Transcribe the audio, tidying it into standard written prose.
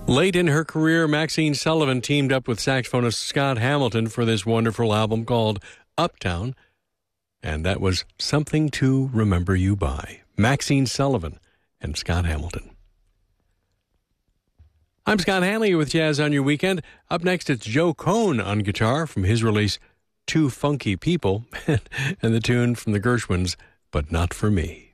Late in her career, Maxine Sullivan teamed up with saxophonist Scott Hamilton for this wonderful album called Uptown, and that was Something to Remember You By. Maxine Sullivan and Scott Hamilton. I'm Scott Hanley with Jazz on Your Weekend. Up next, it's Joe Cohn on guitar from his release, Two Funky People, and the tune from the Gershwins, But Not For Me.